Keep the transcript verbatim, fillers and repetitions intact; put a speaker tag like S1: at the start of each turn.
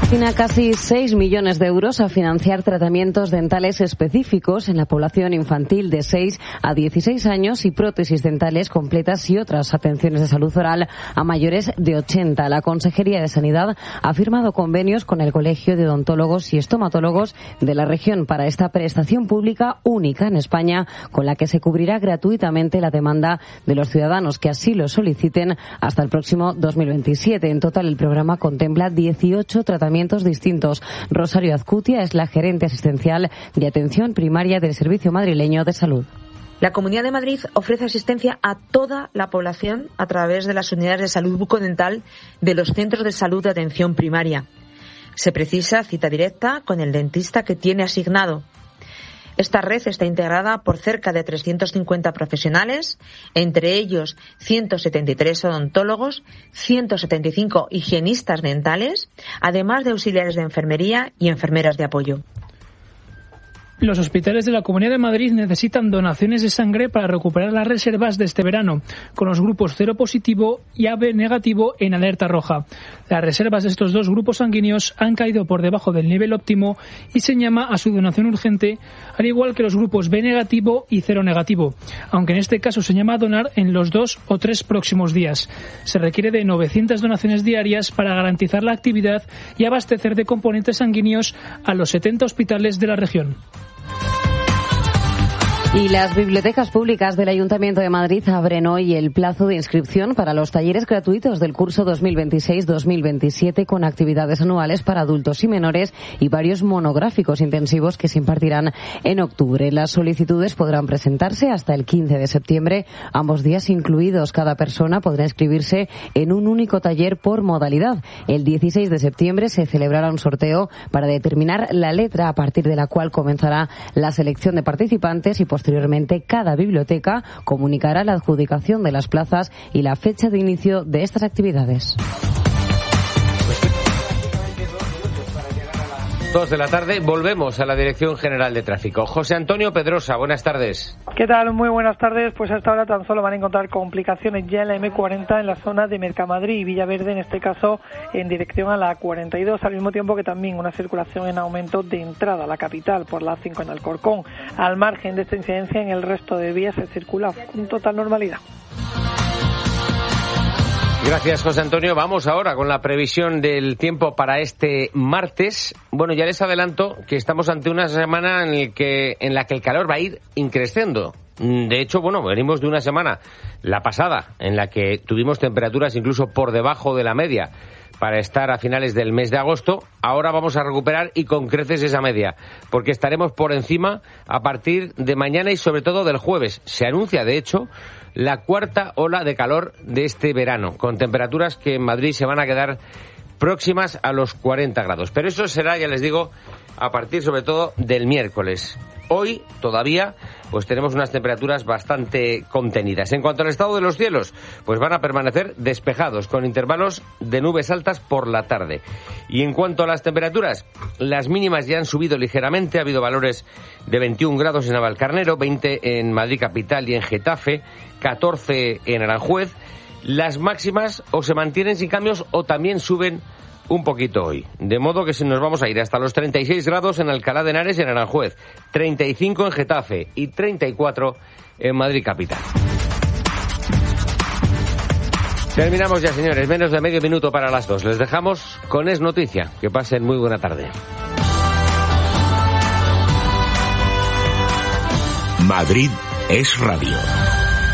S1: Destina casi seis millones de euros a financiar tratamientos dentales específicos en la población infantil de seis a dieciséis años y prótesis dentales completas y otras atenciones de salud oral a mayores de ochenta. La Consejería de Sanidad ha firmado convenios con el Colegio de Odontólogos y Estomatólogos de la región para esta prestación pública única en España, con la que se cubrirá gratuitamente la demanda de los ciudadanos que así lo soliciten hasta el próximo dos mil veintisiete. En total, el programa contempla dieciocho tratamientos distintos. Rosario Azcutia es la gerente asistencial de atención primaria del Servicio Madrileño de Salud.
S2: La Comunidad de Madrid ofrece asistencia a toda la población a través de las unidades de salud bucodental de los centros de salud de atención primaria. Se precisa cita directa con el dentista que tiene asignado. Esta red está integrada por cerca de trescientos cincuenta profesionales, entre ellos ciento setenta y tres odontólogos, ciento setenta y cinco higienistas dentales, además de auxiliares de enfermería y enfermeras de apoyo.
S3: Los hospitales de la Comunidad de Madrid necesitan donaciones de sangre para recuperar las reservas de este verano, con los grupos cero positivo y A B negativo en alerta roja. Las reservas de estos dos grupos sanguíneos han caído por debajo del nivel óptimo y se llama a su donación urgente, al igual que los grupos B negativo y cero negativo, aunque en este caso se llama a donar en los dos o tres próximos días. Se requiere de novecientas donaciones diarias para garantizar la actividad y abastecer de componentes sanguíneos a los setenta hospitales de la región.
S1: Y las bibliotecas públicas del Ayuntamiento de Madrid abren hoy el plazo de inscripción para los talleres gratuitos del curso dos mil veintiséis dos mil veintisiete con actividades anuales para adultos y menores y varios monográficos intensivos que se impartirán en octubre. Las solicitudes podrán presentarse hasta el quince de septiembre, ambos días incluidos. Cada persona podrá inscribirse en un único taller por modalidad. El dieciséis de septiembre se celebrará un sorteo para determinar la letra a partir de la cual comenzará la selección de participantes y posteriormente Posteriormente, cada biblioteca comunicará la adjudicación de las plazas y la fecha de inicio de estas actividades.
S4: Dos de la tarde, volvemos a la Dirección General de Tráfico. José Antonio Pedrosa, buenas tardes.
S5: ¿Qué tal? Muy buenas tardes. Pues hasta ahora tan solo van a encontrar complicaciones ya en la eme cuarenta en la zona de Mercamadrid y Villaverde, en este caso en dirección a la cuarenta y dos, al mismo tiempo que también una circulación en aumento de entrada a la capital por la A cinco en Alcorcón. Al margen de esta incidencia, en el resto de vías se circula con total normalidad.
S4: Gracias, José Antonio. Vamos ahora con la previsión del tiempo para este martes. Bueno, ya les adelanto que estamos ante una semana en, el que, en la que el calor va a ir increciendo. De hecho, bueno, venimos de una semana, la pasada, en la que tuvimos temperaturas incluso por debajo de la media para estar a finales del mes de agosto. Ahora vamos a recuperar y con creces esa media, porque estaremos por encima a partir de mañana y sobre todo del jueves. Se anuncia, de hecho, la cuarta ola de calor de este verano, con temperaturas que en Madrid se van a quedar próximas a los cuarenta grados. Pero eso será, ya les digo, a partir sobre todo del miércoles. Hoy todavía pues tenemos unas temperaturas bastante contenidas. En cuanto al estado de los cielos, pues van a permanecer despejados, con intervalos de nubes altas por la tarde. Y en cuanto a las temperaturas, las mínimas ya han subido ligeramente. Ha habido valores de veintiún grados en Navalcarnero, veinte en Madrid capital y en Getafe, catorce en Aranjuez. Las máximas o se mantienen sin cambios o también suben un poquito hoy, de modo que nos vamos a ir hasta los treinta y seis grados en Alcalá de Henares y en Aranjuez, treinta y cinco en Getafe y treinta y cuatro en Madrid capital. Terminamos ya, señores, menos de medio minuto para las dos. Les dejamos con Es Noticia. Que pasen muy buena tarde.
S6: Madrid es Radio.